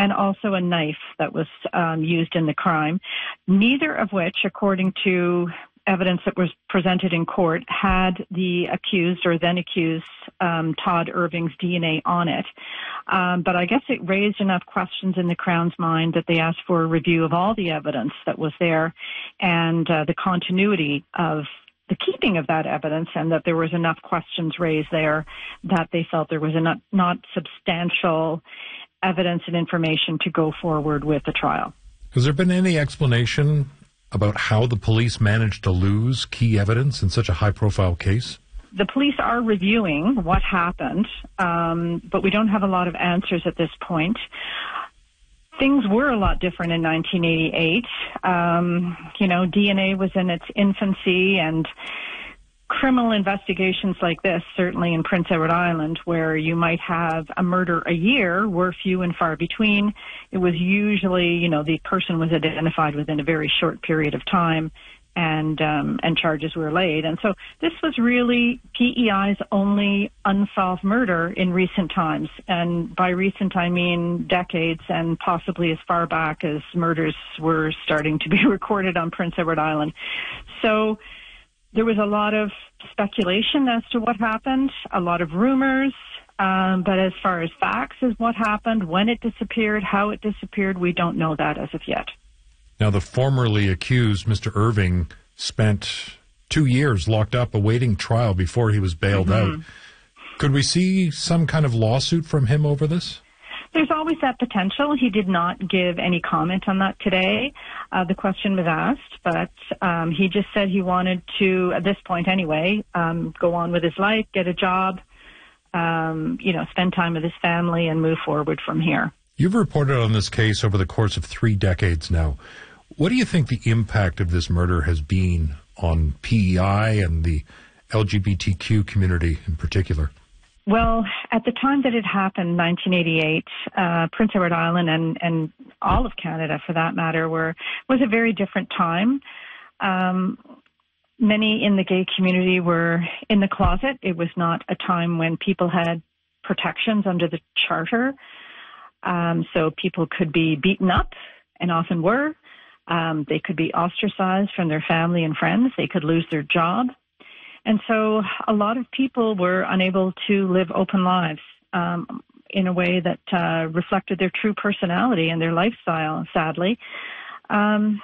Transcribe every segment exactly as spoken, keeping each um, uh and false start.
and also a knife that was um, used in the crime, neither of which, according to evidence that was presented in court, had the accused or then accused um, Todd Irving's D N A on it. Um, but I guess it raised enough questions in the Crown's mind that they asked for a review of all the evidence that was there and uh, the continuity of the keeping of that evidence, and that there was enough questions raised there that they felt there was enough, not substantial evidence and information to go forward with the trial. Has there been any explanation about how the police managed to lose key evidence in such a high-profile case? The police are reviewing what happened, um, but we don't have a lot of answers at this point. Things were a lot different in nineteen eighty-eight. Um, you know, D N A was in its infancy, and criminal investigations like this, certainly in Prince Edward Island, where you might have a murder a year, were few and far between. It was usually, you know, the person was identified within a very short period of time, and um, and charges were laid. And so this was really P E I's only unsolved murder in recent times. And by recent, I mean decades, and possibly as far back as murders were starting to be recorded on Prince Edward Island. So there was a lot of speculation as to what happened, a lot of rumors, um, but as far as facts as what happened, when it disappeared, how it disappeared, we don't know that as of yet. Now, the formerly accused, Mister Irving, spent two years locked up awaiting trial before he was bailed mm-hmm. out. Could we see some kind of lawsuit from him over this? There's always that potential. He did not give any comment on that today. Uh, the question was asked, but um, he just said he wanted to, at this point anyway, um, go on with his life, get a job, um, you know, spend time with his family and move forward from here. You've reported on this case over the course of three decades now. What do you think the impact of this murder has been on P E I and the L G B T Q community in particular? Well, at the time that it happened, nineteen eighty-eight, uh, Prince Edward Island and, and all of Canada, for that matter, were was a very different time. Um, many in the gay community were in the closet. It was not a time when people had protections under the Charter. Um, so people could be beaten up, and often were. Um, they could be ostracized from their family and friends. They could lose their job. And so a lot of people were unable to live open lives um, in a way that uh, reflected their true personality and their lifestyle, sadly. Um,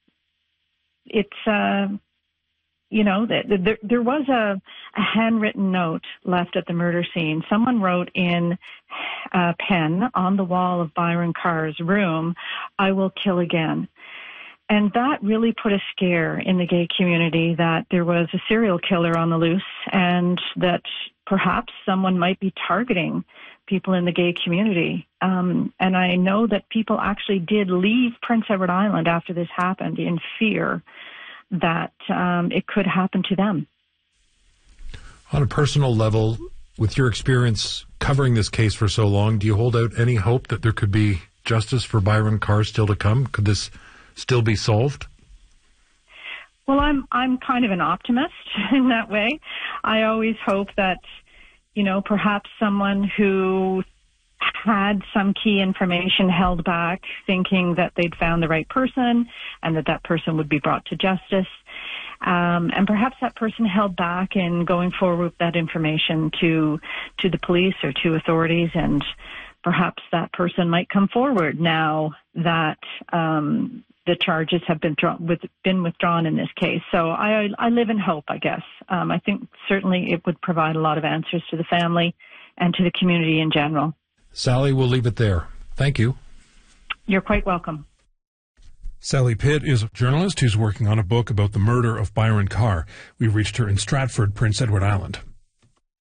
it's, uh, you know, there, there was a, a handwritten note left at the murder scene. Someone wrote in a pen on the wall of Byron Carr's room, "I will kill again." And that really put a scare in the gay community that there was a serial killer on the loose, and that perhaps someone might be targeting people in the gay community. Um, and I know that people actually did leave Prince Edward Island after this happened in fear that um, it could happen to them. On a personal level, with your experience covering this case for so long, do you hold out any hope that there could be justice for Byron Carr still to come? Could this still be solved? Well, I'm I'm kind of an optimist in that way. I always hope that, you know, perhaps someone who had some key information held back, thinking that they'd found the right person and that that person would be brought to justice, um, and perhaps that person held back in going forward with that information to to the police or to authorities, and perhaps that person might come forward now that um, the charges have been, drawn, with, been withdrawn in this case. So I, I live in hope, I guess. Um, I think certainly it would provide a lot of answers to the family and to the community in general. Sally, we'll leave it there. Thank you. You're quite welcome. Sally Pitt is a journalist who's working on a book about the murder of Byron Carr. We reached her in Stratford, Prince Edward Island.